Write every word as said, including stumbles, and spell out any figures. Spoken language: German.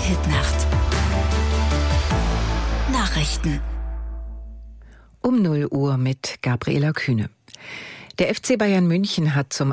Hitnacht. Nachrichten. Um null Uhr mit Gabriela Kühne. Der F C Bayern München hat zum